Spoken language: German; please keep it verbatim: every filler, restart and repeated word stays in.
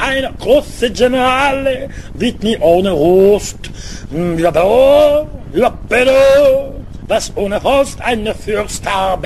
eine große Generale wird nie ohne Rost. Ja, bitte, ja, bitte, was ohne Rost eine Fürst habe.